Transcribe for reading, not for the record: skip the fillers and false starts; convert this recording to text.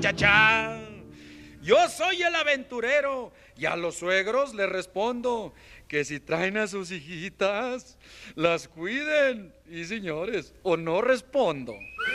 Cha. Yo soy el aventurero y a los suegros les respondo que si traen a sus hijitas, las cuiden. Y señores, o no respondo.